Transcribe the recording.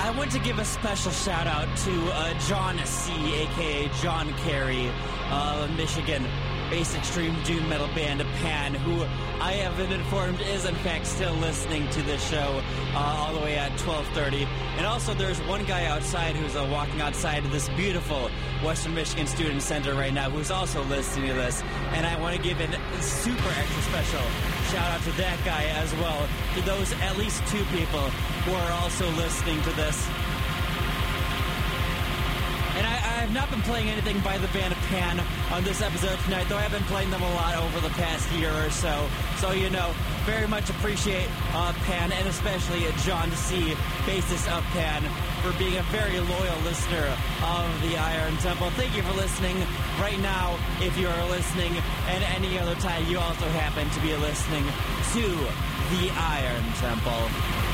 I want to give a special shout out to John C., a.k.a. John Carey, Michigan based extreme doom metal band Pan, who I have been informed is in fact still listening to this show all the way at 12:30. And also there's one guy outside who's walking outside of this beautiful Western Michigan Student Center right now who's also listening to this. And I want to give a super extra special shout out to that guy as well, to those at least two people who are also listening to this. And I have not been playing anything by the band Pan on this episode tonight, though I have been playing them a lot over the past year or so. So, you know, very much appreciate Pan, and especially John C., bassist of Pan, for being a very loyal listener of the Iron Temple. Thank you for listening right now, if you are listening, and any other time you also happen to be listening to the Iron Temple.